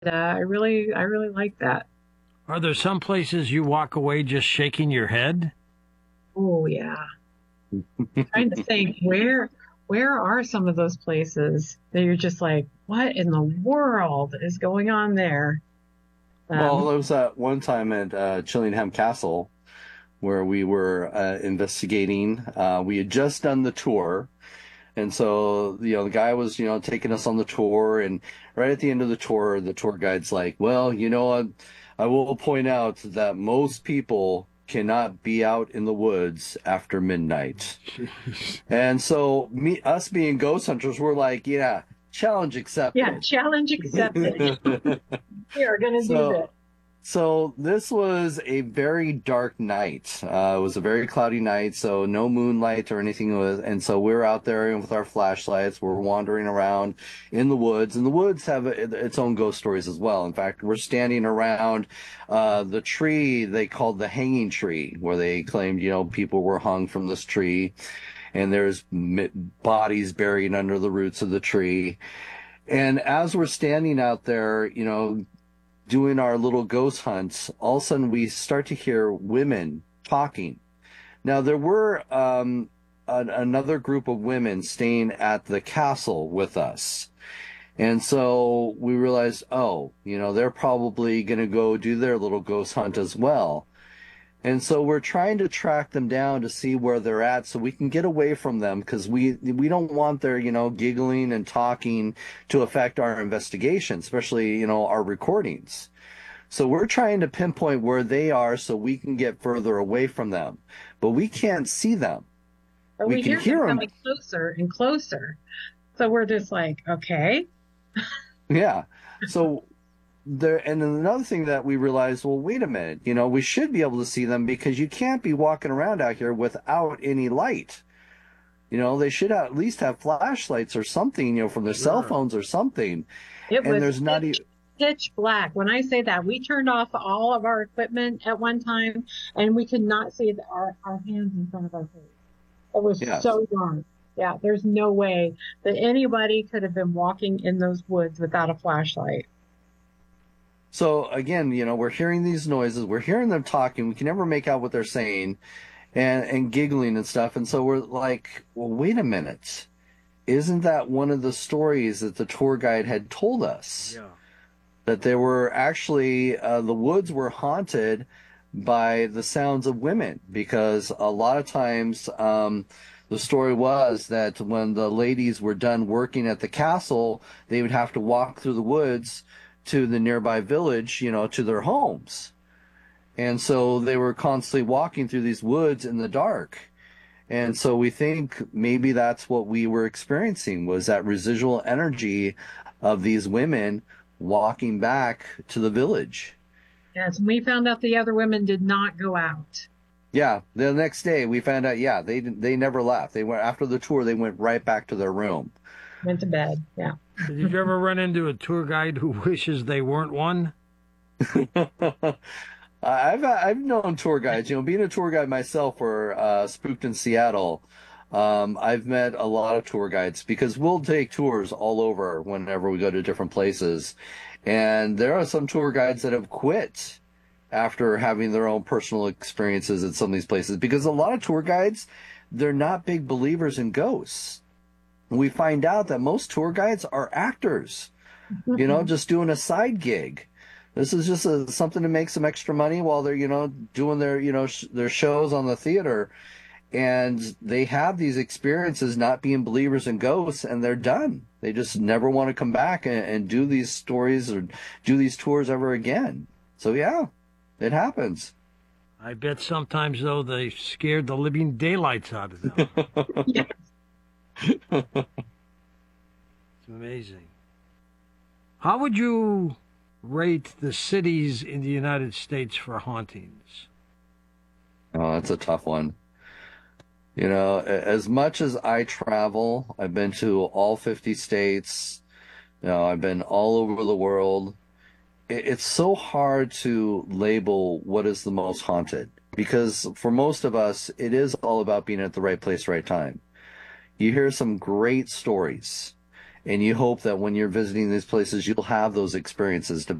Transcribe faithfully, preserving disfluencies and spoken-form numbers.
uh, I really, I really like that. Are there some places you walk away just shaking your head? Oh yeah. Trying to think where where are some of those places that you're just like, what in the world is going on there? Well, Um, there was that one time at uh, Chillingham Castle where we were uh, investigating. Uh, we had just done the tour, and so you know the guy was you know taking us on the tour, and right at the end of the tour, the tour guide's like, "Well, you know, I, I will point out that most people cannot be out in the woods after midnight." Jeez. And so me, us being ghost hunters, we're like, "Yeah, challenge yeah, accepted." challenge accepted. We are going to do this. So So this was a very dark night. Uh, it was a very cloudy night, so no moonlight or anything was, and so we're out there with our flashlights. We're wandering around in the woods, and the woods have its own ghost stories as well. In fact, we're standing around uh, the tree they called the hanging tree, where they claimed, you know, people were hung from this tree, and there's bodies buried under the roots of the tree. And as we're standing out there, you know, doing our little ghost hunts, all of a sudden we start to hear women talking. Now, there were um, an, another group of women staying at the castle with us. And so we realized, oh, you know, they're probably going to go do their little ghost hunt as well. And so we're trying to track them down to see where they're at so we can get away from them because we we don't want their, you know, giggling and talking to affect our investigation, especially, you know, our recordings. So we're trying to pinpoint where they are so we can get further away from them. But we can't see them. But We we can hear them hear them. coming closer and closer. So we're just like, okay. Yeah. So there, and then another thing that we realized, well, wait a minute, you know, we should be able to see them because you can't be walking around out here without any light. You know, they should at least have flashlights or something, you know, from their cell Sure. phones or something. It And was there's not pitch, even, pitch black. When I say that, we turned off all of our equipment at one time and we could not see the, our, our hands in front of our face. It was yes. so dark. Yeah, there's no way that anybody could have been walking in those woods without a flashlight. So again, you know, we're hearing these noises, we're hearing them talking, we can never make out what they're saying, and and giggling and stuff. And so we're like, well, wait a minute. Isn't that one of the stories that the tour guide had told us? Yeah. That there were actually, uh, the woods were haunted by the sounds of women, because a lot of times um, the story was that when the ladies were done working at the castle, they would have to walk through the woods to the nearby village, you know, to their homes. And so they were constantly walking through these woods in the dark. And so we think maybe that's what we were experiencing, was that residual energy of these women walking back to the village. Yes, we found out the other women did not go out. Yeah, the next day we found out, yeah, they they never left. They went after the tour, they went right back to their room. Went to bed. Yeah. Did you ever run into a tour guide who wishes they weren't one? I've I've known tour guides, you know, being a tour guide myself for uh, Spooked in Seattle. Um, I've met a lot of tour guides because we'll take tours all over whenever we go to different places. And there are some tour guides that have quit after having their own personal experiences at some of these places, because a lot of tour guides, they're not big believers in ghosts. We find out that most tour guides are actors, you know, just doing a side gig. This is just a, something to make some extra money while they're, you know, doing their, you know, sh- their shows on the theater. And they have these experiences not being believers in ghosts, and they're done. They just never want to come back and, and do these stories or do these tours ever again. So, yeah, it happens. I bet sometimes, though, they scared the living daylights out of them. Yes. It's amazing. How would you rate the cities in the United States for hauntings? Oh, that's a tough one. You know, as much as I travel, I've been to all fifty states, you know, I've been all over the world. It's so hard to label what is the most haunted, because for most of us, it is all about being at the right place, right time. You hear some great stories, and you hope that when you're visiting these places, you'll have those experiences to